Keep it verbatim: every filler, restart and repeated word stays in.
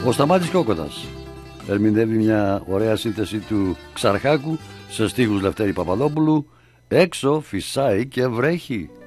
Ο Σταμάτης Κόκοτας ερμηνεύει μια ωραία σύνθεση του Ξαρχάκου σε στίχους Λευτέρη Παπαδόπουλου. Έξω φυσάει και βρέχει.